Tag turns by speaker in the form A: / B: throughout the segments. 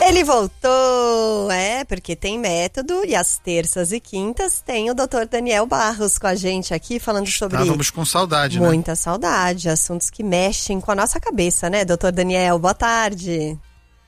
A: Ele voltou, porque tem método e às terças e quintas tem o Dr. Daniel Barros com a gente aqui falando sobre...
B: Estávamos com saudade, né?
A: Muita saudade, assuntos que mexem com a nossa cabeça, né, Dr. Daniel? Boa tarde.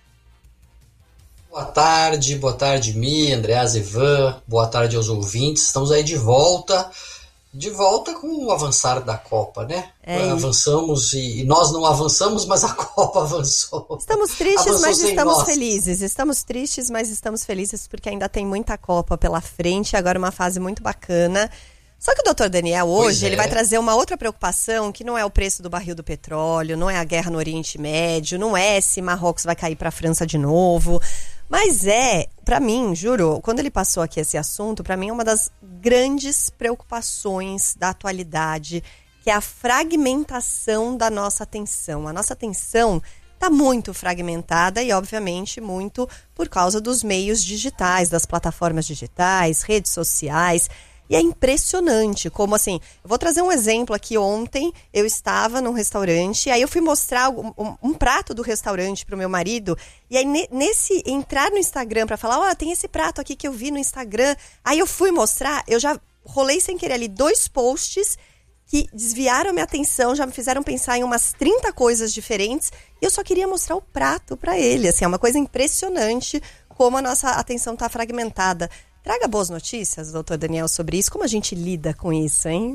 C: Boa tarde, Mi, Andreasa, Ivan, boa tarde aos ouvintes. Estamos aí de volta com o avançar da Copa, né? Avançamos e nós não avançamos, mas a Copa avançou.
A: Estamos tristes, mas estamos felizes. Estamos tristes, mas estamos felizes porque ainda tem muita Copa pela frente, agora uma fase muito bacana. Só que o Dr. Daniel hoje, ele vai trazer uma outra preocupação, que não é o preço do barril do petróleo, não é a guerra no Oriente Médio, não é se Marrocos vai cair para a França de novo, mas para mim, juro, quando ele passou aqui esse assunto, para mim é uma das grandes preocupações da atualidade, que é a fragmentação da nossa atenção. A nossa atenção está muito fragmentada e, obviamente, muito por causa dos meios digitais, das plataformas digitais, redes sociais. E é impressionante como, assim, eu vou trazer um exemplo aqui. Ontem eu estava num restaurante, aí eu fui mostrar um prato do restaurante pro meu marido, e aí nesse entrar no Instagram para falar, tem esse prato aqui que eu vi no Instagram, aí eu fui mostrar, eu já rolei sem querer ali 2 posts que desviaram minha atenção, já me fizeram pensar em umas 30 coisas diferentes, e eu só queria mostrar o prato para ele, assim, é uma coisa impressionante como a nossa atenção tá fragmentada. Traga boas notícias, doutor Daniel, sobre isso. Como a gente lida com isso, hein?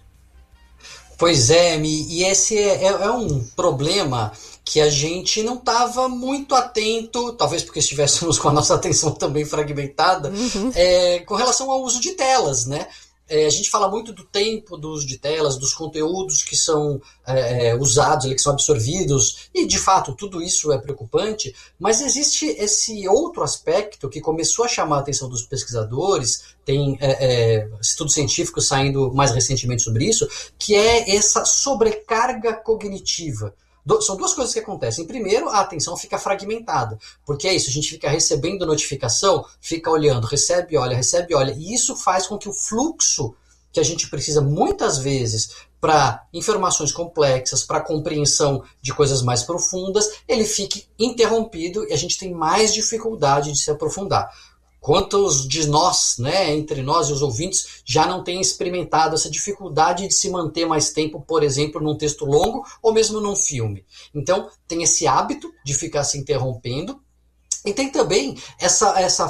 C: Pois é, e esse é um problema que a gente não estava muito atento, talvez porque estivéssemos com a nossa atenção também fragmentada, com relação ao uso de telas, né? A gente fala muito do tempo do uso de telas, dos conteúdos que são usados, que são absorvidos, e de fato tudo isso é preocupante, mas existe esse outro aspecto que começou a chamar a atenção dos pesquisadores, tem estudos científicos saindo mais recentemente sobre isso, que é essa sobrecarga cognitiva. São 2 coisas que acontecem. Primeiro, a atenção fica fragmentada, porque é isso, a gente fica recebendo notificação, fica olhando, recebe, olha, e isso faz com que o fluxo que a gente precisa muitas vezes para informações complexas, para compreensão de coisas mais profundas, ele fique interrompido e a gente tem mais dificuldade de se aprofundar. Quantos de nós, entre nós e os ouvintes, já não têm experimentado essa dificuldade de se manter mais tempo, por exemplo, num texto longo ou mesmo num filme? Então, tem esse hábito de ficar se interrompendo e tem também essa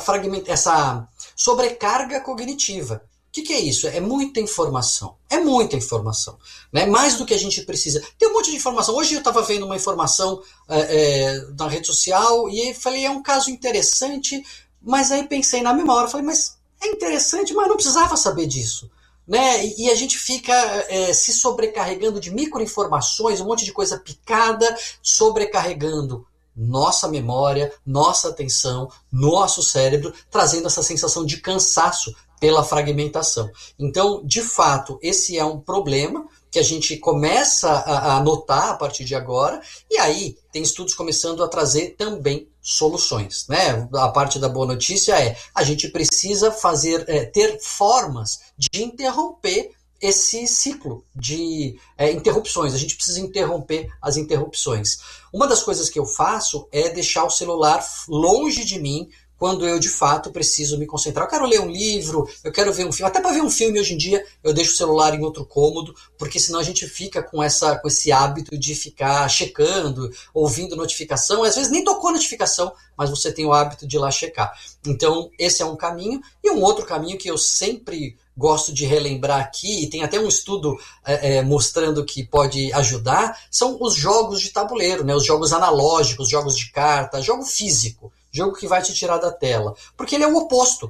C: sobrecarga cognitiva. O que é isso? É muita informação. Né? Mais do que a gente precisa. Tem um monte de informação. Hoje eu estava vendo uma informação na rede social e falei, é um caso interessante. Mas aí pensei na mesma hora, falei, mas é interessante, mas não precisava saber disso. Né? E a gente fica se sobrecarregando de microinformações, um monte de coisa picada, sobrecarregando nossa memória, nossa atenção, nosso cérebro, trazendo essa sensação de cansaço pela fragmentação. Então, de fato, esse é um problema que a gente começa a notar a partir de agora, e aí tem estudos começando a trazer também soluções, né? A parte da boa notícia a gente precisa ter formas de interromper esse ciclo de interrupções. A gente precisa interromper as interrupções. Uma das coisas que eu faço é deixar o celular longe de mim quando eu, de fato, preciso me concentrar. Eu quero ler um livro, eu quero ver um filme. Até para ver um filme, hoje em dia, eu deixo o celular em outro cômodo, porque senão a gente fica com esse hábito de ficar checando, ouvindo notificação. Às vezes nem tocou a notificação, mas você tem o hábito de ir lá checar. Então, esse é um caminho. E um outro caminho que eu sempre gosto de relembrar aqui, e tem até um estudo mostrando que pode ajudar, são os jogos de tabuleiro, né? Os jogos analógicos, jogos de carta, jogo físico. Jogo que vai te tirar da tela. Porque ele é o oposto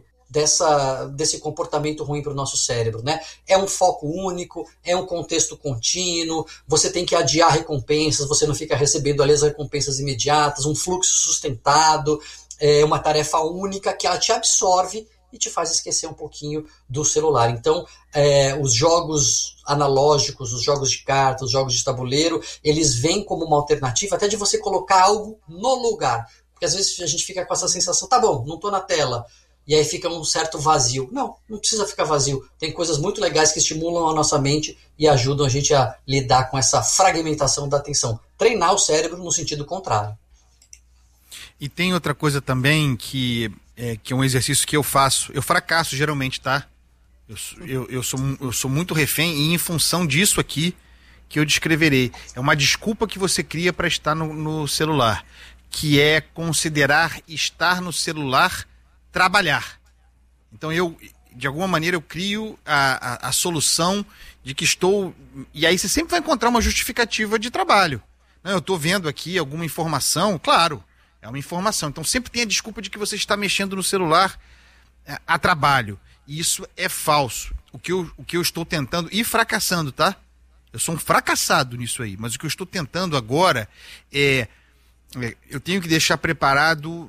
C: desse comportamento ruim para o nosso cérebro, né? É um foco único, é um contexto contínuo, você tem que adiar recompensas, você não fica recebendo ali as recompensas imediatas, um fluxo sustentado, uma tarefa única que ela te absorve e te faz esquecer um pouquinho do celular. Então, os jogos analógicos, os jogos de cartas, os jogos de tabuleiro, eles vêm como uma alternativa até de você colocar algo no lugar. Porque às vezes a gente fica com essa sensação, tá bom, não estou na tela, e aí fica um certo vazio. Não precisa ficar vazio. Tem coisas muito legais que estimulam a nossa mente e ajudam a gente a lidar com essa fragmentação da atenção. Treinar o cérebro no sentido contrário.
B: E tem outra coisa também que é um exercício que eu faço. Eu fracasso geralmente, tá? Eu sou muito refém e em função disso aqui que eu descreverei. É uma desculpa que você cria para estar no celular, que é considerar estar no celular trabalhar. Então de alguma maneira eu crio a solução de que estou... E aí você sempre vai encontrar uma justificativa de trabalho. Não, eu estou vendo aqui alguma informação, claro, é uma informação. Então sempre tem a desculpa de que você está mexendo no celular a trabalho. E isso é falso. O que eu estou tentando, e fracassando, tá? Eu sou um fracassado nisso aí, mas o que eu estou tentando agora eu tenho que deixar preparado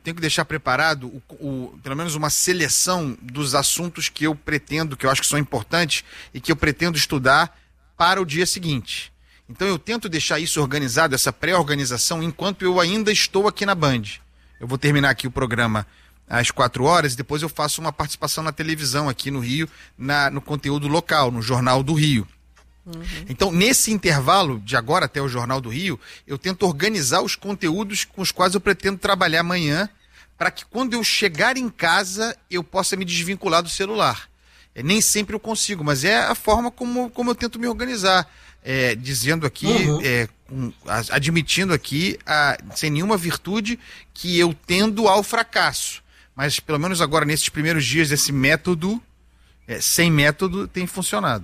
B: pelo menos uma seleção dos assuntos que eu acho que são importantes e que eu pretendo estudar para o dia seguinte. Então eu tento deixar isso organizado, essa pré-organização, enquanto eu ainda estou aqui na Band. Eu vou terminar aqui o programa às 4h e depois eu faço uma participação na televisão aqui no Rio, no conteúdo local, no Jornal do Rio. Então, nesse intervalo, de agora até o Jornal do Rio, eu tento organizar os conteúdos com os quais eu pretendo trabalhar amanhã, para que quando eu chegar em casa, eu possa me desvincular do celular. Nem sempre eu consigo, mas é a forma como eu tento me organizar. Dizendo aqui, admitindo aqui, sem nenhuma virtude, que eu tendo ao fracasso. Mas, pelo menos agora, nesses primeiros dias, esse método, sem método, tem funcionado.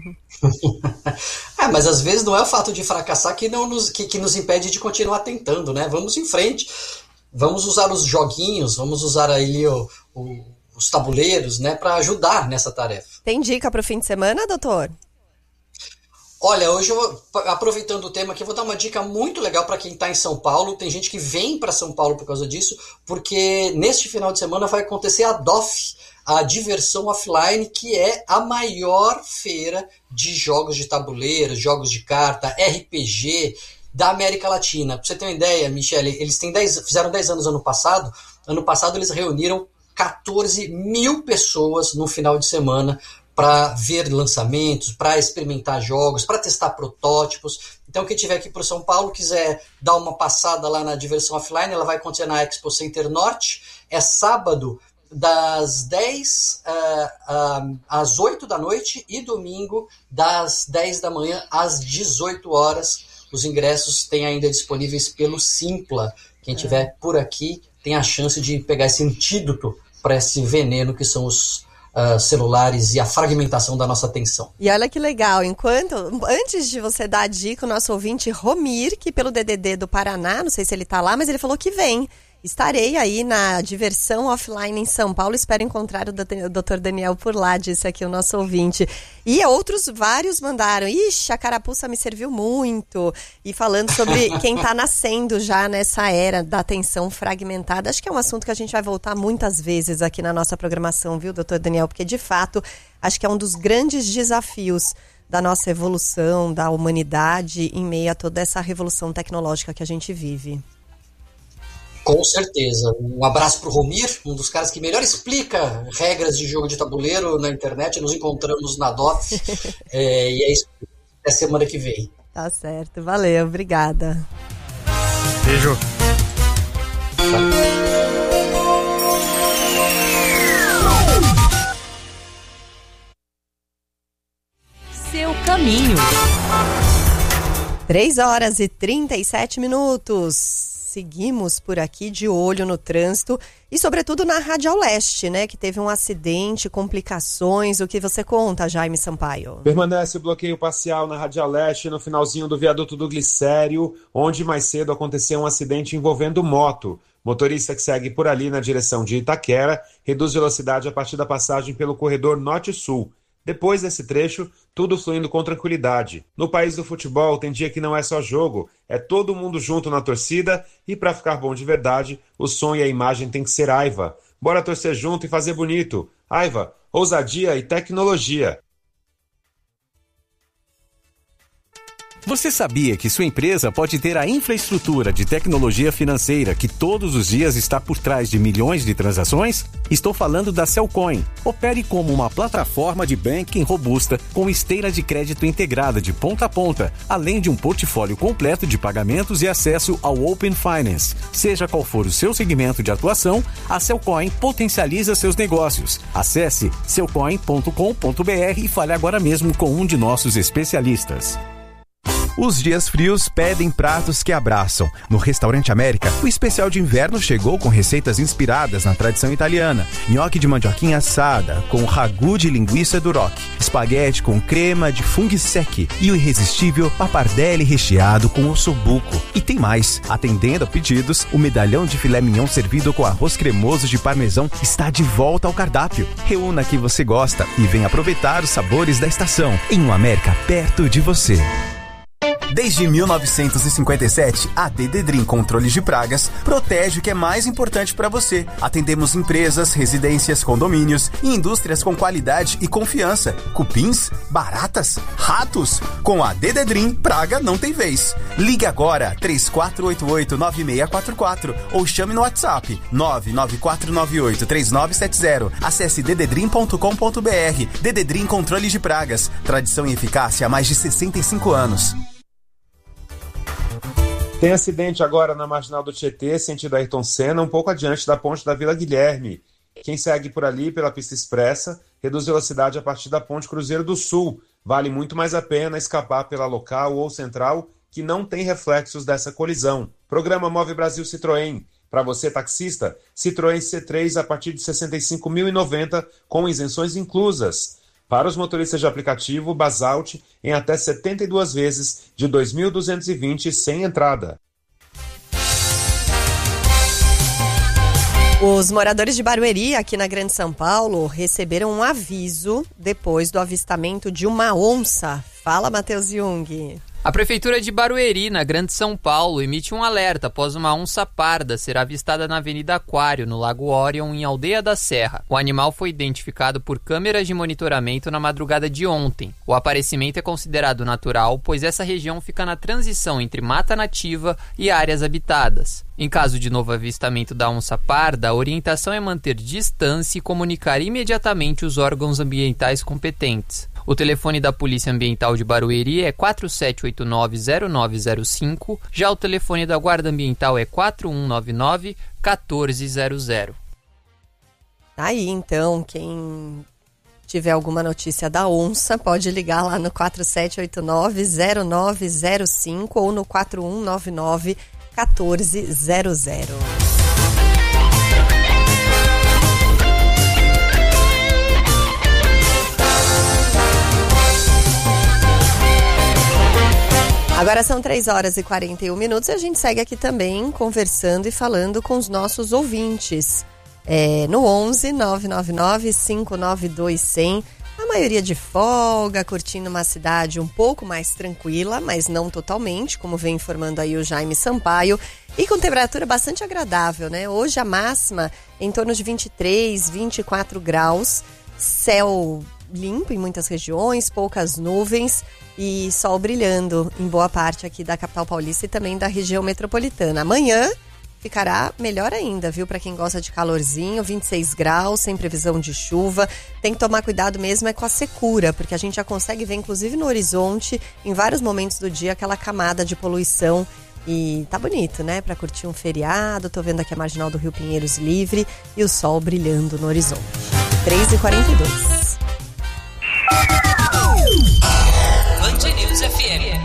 C: Mas às vezes não é o fato de fracassar que nos impede de continuar tentando, né? Vamos em frente, vamos usar os joguinhos, vamos usar aí os tabuleiros, né, para ajudar nessa tarefa.
A: Tem dica para o fim de semana, doutor?
C: Olha, hoje aproveitando o tema aqui, eu vou dar uma dica muito legal para quem está em São Paulo. Tem gente que vem para São Paulo por causa disso, porque neste final de semana vai acontecer a DOF, a Diversão Offline, que é a maior feira de jogos de tabuleiro, jogos de carta, RPG da América Latina. Para você ter uma ideia, Michele, eles fizeram 10 anos ano passado. Ano passado eles reuniram 14 mil pessoas no final de semana para ver lançamentos, para experimentar jogos, para testar protótipos. Então, quem estiver aqui para São Paulo, quiser dar uma passada lá na Diversão Offline, ela vai acontecer na Expo Center Norte. É sábado, das 10 às 8 da noite e domingo, das 10 da manhã às 18 horas. Os ingressos têm ainda disponíveis pelo Simpla. Quem estiver por aqui tem a chance de pegar esse antídoto para esse veneno que são os celulares e a fragmentação da nossa atenção.
A: E olha que legal, antes de você dar a dica, o nosso ouvinte Romir, que pelo DDD do Paraná, não sei se ele está lá, mas ele falou que vem. Estarei aí na Diversão Offline em São Paulo, espero encontrar o Dr. Daniel por lá, disse aqui o nosso ouvinte. E outros vários mandaram, ixi, a carapuça me serviu muito. E falando sobre quem está nascendo já nessa era da atenção fragmentada, acho que é um assunto que a gente vai voltar muitas vezes aqui na nossa programação, viu, Dr. Daniel? Porque, de fato, acho que é um dos grandes desafios da nossa evolução, da humanidade, em meio a toda essa revolução tecnológica que a gente vive.
C: Com certeza. Um abraço para o Romir, um dos caras que melhor explica regras de jogo de tabuleiro na internet. Nos encontramos na DOF. E é isso. Até semana que vem.
A: Tá certo. Valeu. Obrigada.
B: Beijo.
D: Seu caminho.
A: 3h37. Seguimos por aqui de olho no trânsito e, sobretudo, na Radial Leste, né? Que teve um acidente, complicações. O que você conta, Jaime Sampaio?
E: Permanece o bloqueio parcial na Radial Leste, no finalzinho do viaduto do Glicério, onde mais cedo aconteceu um acidente envolvendo moto. Motorista que segue por ali na direção de Itaquera reduz velocidade a partir da passagem pelo corredor Norte-Sul. Depois desse trecho, tudo fluindo com tranquilidade. No país do futebol, tem dia que não é só jogo, é todo mundo junto na torcida e para ficar bom de verdade, o som e a imagem tem que ser Aiva. Bora torcer junto e fazer bonito. Aiva, ousadia e tecnologia.
F: Você sabia que sua empresa pode ter a infraestrutura de tecnologia financeira que todos os dias está por trás de milhões de transações? Estou falando da Cellcoin. Opere como uma plataforma de banking robusta com esteira de crédito integrada de ponta a ponta, além de um portfólio completo de pagamentos e acesso ao Open Finance. Seja qual for o seu segmento de atuação, a Cellcoin potencializa seus negócios. Acesse cellcoin.com.br e fale agora mesmo com um de nossos especialistas.
G: Os dias frios pedem pratos que abraçam. No Restaurante América, o especial de inverno chegou com receitas inspiradas na tradição italiana. Nhoque de mandioquinha assada, com ragu de linguiça duroc. Espaguete com crema de funghi secchi. E o irresistível pappardelle recheado com ossobuco. E tem mais. Atendendo a pedidos, o medalhão de filé mignon servido com arroz cremoso de parmesão está de volta ao cardápio. Reúna o que você gosta e venha aproveitar os sabores da estação. Em um América perto de você.
H: Desde 1957, a Dededrim Controles de Pragas protege o que é mais importante para você. Atendemos empresas, residências, condomínios e indústrias com qualidade e confiança. Cupins, baratas, ratos. Com a Dededrim, praga não tem vez. Ligue agora 3488-9644 ou chame no WhatsApp 99498-3970. Acesse dededrim.com.br. Dededrim Controles de Pragas. Tradição e eficácia há mais de 65 anos.
E: Tem acidente agora na Marginal do Tietê, sentido Ayrton Senna, um pouco adiante da ponte da Vila Guilherme. Quem segue por ali, pela pista expressa, reduz velocidade a partir da ponte Cruzeiro do Sul. Vale muito mais a pena escapar pela local ou central, que não tem reflexos dessa colisão. Programa Move Brasil Citroën. Para você, taxista, Citroën C3 a partir de R$ 65.090, com isenções inclusas. Para os motoristas de aplicativo, Basalt em até 72 vezes de 2.220 sem entrada.
A: Os moradores de Barueri, aqui na Grande São Paulo, receberam um aviso depois do avistamento de uma onça. Fala, Matheus Jung.
I: A Prefeitura de Barueri, na Grande São Paulo, emite um alerta após uma onça parda ser avistada na Avenida Aquário, no Lago Orion, em Aldeia da Serra. O animal foi identificado por câmeras de monitoramento na madrugada de ontem. O aparecimento é considerado natural, pois essa região fica na transição entre mata nativa e áreas habitadas. Em caso de novo avistamento da onça parda, a orientação é manter distância e comunicar imediatamente os órgãos ambientais competentes. O telefone da Polícia Ambiental de Barueri é 4789-0905, já o telefone da Guarda Ambiental é 4199-1400.
A: Aí, então, quem tiver alguma notícia da onça, pode ligar lá no 4789-0905 ou no 4199-1400. Agora são 3h41 e a gente segue aqui também conversando e falando com os nossos ouvintes. No 11 999 592 100, a maioria de folga, curtindo uma cidade um pouco mais tranquila, mas não totalmente, como vem informando aí o Jaime Sampaio, e com temperatura bastante agradável, né? Hoje a máxima em torno de 23, 24 graus, céu limpo em muitas regiões, poucas nuvens e sol brilhando em boa parte aqui da capital paulista e também da região metropolitana. Amanhã ficará melhor ainda, viu? Para quem gosta de calorzinho, 26 graus, sem previsão de chuva. Tem que tomar cuidado mesmo com a secura, porque a gente já consegue ver, inclusive no horizonte, em vários momentos do dia, aquela camada de poluição. E tá bonito, né? Para curtir um feriado. Tô vendo aqui a Marginal do Rio Pinheiros livre e o sol brilhando no horizonte. 3h42.
D: Band News FM.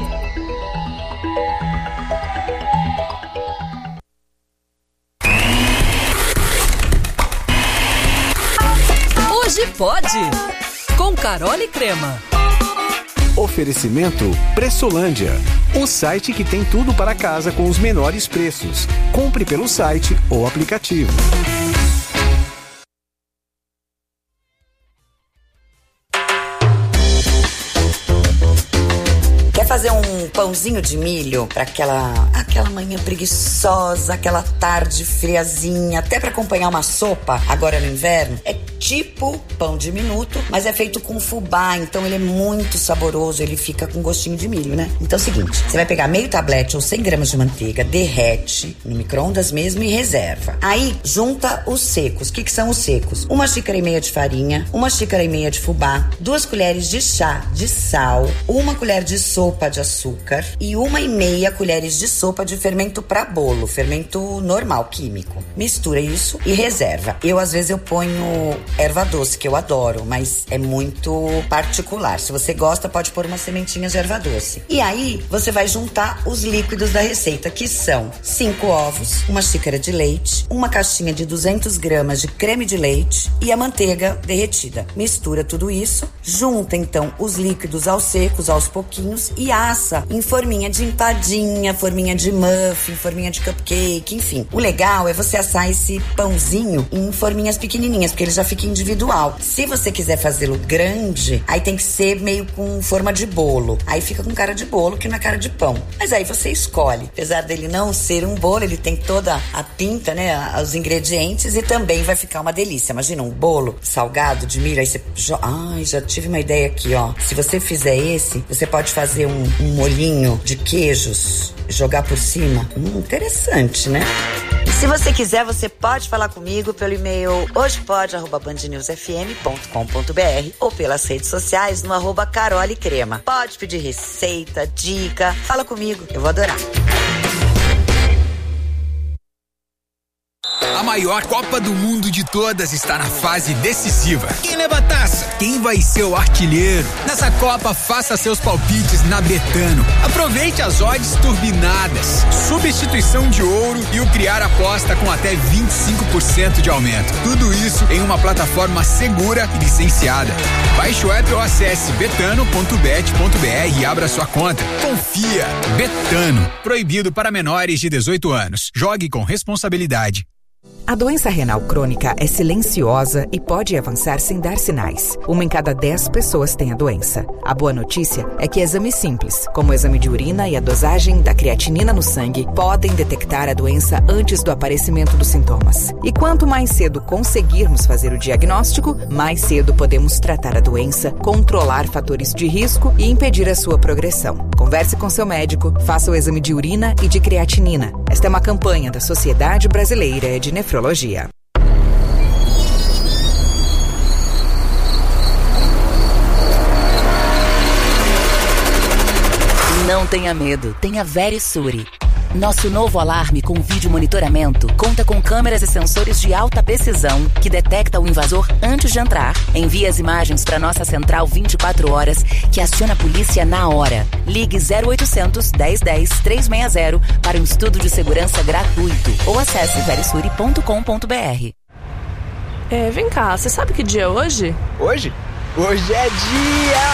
D: Hoje pode, com Carol e Crema.
F: Oferecimento Pressolândia, o site que tem tudo para casa com os menores preços. Compre pelo site ou aplicativo.
J: Quer fazer um pãozinho de milho pra aquela manhã preguiçosa, aquela tarde friazinha, até pra acompanhar uma sopa, agora no inverno, é tipo pão diminuto, mas é feito com fubá, então ele é muito saboroso, ele fica com gostinho de milho, né? Então é o seguinte, você vai pegar meio tablete ou 100 gramas de manteiga, derrete no micro-ondas mesmo e reserva. Aí, junta os secos. O que são os secos? 1,5 xícaras de farinha, 1,5 xícaras de fubá, 2 colheres de chá de sal, 1 colher de sopa de açúcar e 1,5 colheres de sopa de fermento para bolo, fermento normal, químico. Mistura isso e reserva. Às vezes eu ponho erva doce, que eu adoro, mas é muito particular. Se você gosta, pode pôr umas sementinhas de erva doce. E aí, você vai juntar os líquidos da receita, que são 5 ovos, 1 xícara de leite, uma caixinha de 200 gramas de creme de leite e a manteiga derretida. Mistura tudo isso, junta então os líquidos aos secos, aos pouquinhos, e assa em forminha de empadinha, forminha de muffin, forminha de cupcake, enfim. O legal é você assar esse pãozinho em forminhas pequenininhas, porque ele já fica individual. Se você quiser fazê-lo grande, aí tem que ser meio com forma de bolo. Aí fica com cara de bolo, que não é cara de pão. Mas aí você escolhe. Apesar dele não ser um bolo, ele tem toda a pinta, né, os ingredientes, e também vai ficar uma delícia. Imagina um bolo salgado de milho, aí você... Ai, já tive uma ideia aqui, ó. Se você fizer esse, você pode fazer um molhinho de queijos, jogar por cima. Interessante, né? Se você quiser, você pode falar comigo pelo e-mail hojepod@bandnewsfm.com.br ou pelas redes sociais no @carolecrema. Pode pedir receita, dica, fala comigo, eu vou adorar.
K: A maior Copa do Mundo de todas está na fase decisiva. Quem leva a taça? Quem vai ser o artilheiro? Nessa Copa, faça seus palpites na Betano. Aproveite as odds turbinadas, substituição de ouro e o criar aposta com até 25% de aumento. Tudo isso em uma plataforma segura e licenciada. Baixe o app ou acesse betano.bet.br e abra sua conta. Confia. Betano. Proibido para menores de 18 anos. Jogue com responsabilidade.
L: A doença renal crônica é silenciosa e pode avançar sem dar sinais. 1 em cada 10 pessoas tem a doença. A boa notícia é que exames simples, como o exame de urina e a dosagem da creatinina no sangue, podem detectar a doença antes do aparecimento dos sintomas. E quanto mais cedo conseguirmos fazer o diagnóstico, mais cedo podemos tratar a doença, controlar fatores de risco e impedir a sua progressão. Converse com seu médico, faça o exame de urina e de creatinina. Esta é uma campanha da Sociedade Brasileira de Nefrologia.
M: Não tenha medo, tenha Verisure. Nosso novo alarme com vídeo monitoramento conta com câmeras e sensores de alta precisão que detecta o invasor antes de entrar. Envia as imagens para nossa central 24 horas que aciona a polícia na hora. Ligue 0800 1010 360 para um estudo de segurança gratuito ou acesse verisure.com.br.
N: Vem cá, você sabe que dia é hoje?
O: Hoje? Hoje é dia...